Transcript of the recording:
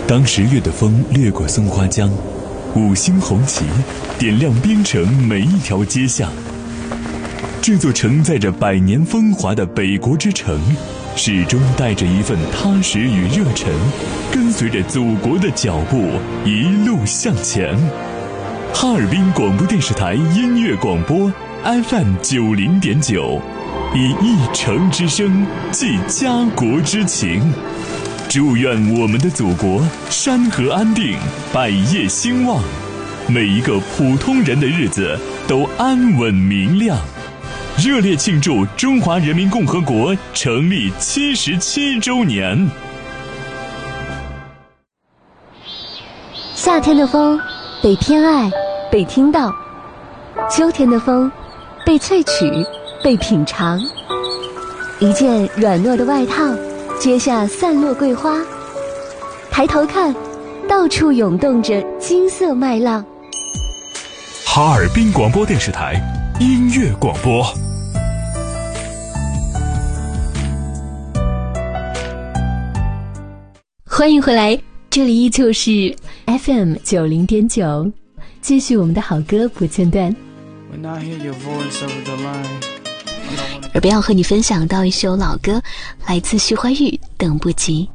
当10月的风掠过松花江，五星红旗点亮边城每一条街巷。这座承载着100年风华的北国之城，始终带着一份踏实与热忱，跟随着祖国的脚步一路向前。哈尔滨广播电视台音乐广播 FM 90.9，以一城之声寄家国之情。祝愿我们的祖国山河安定，百业兴旺，每一个普通人的日子都安稳明亮。热烈庆祝中华人民共和国成立77周年。 夏天的风被偏爱，被听到；秋天的风被萃取，被品尝。一件软糯的外套，接下散落桂花。抬头看，到处涌动着金色麦浪。 哈尔滨广播电视台音乐广播。 欢迎回来，这里依旧是 FM 90.9，继续我们的好歌不间断。耳边要和你分享到一首老歌，来自徐怀钰，等不及。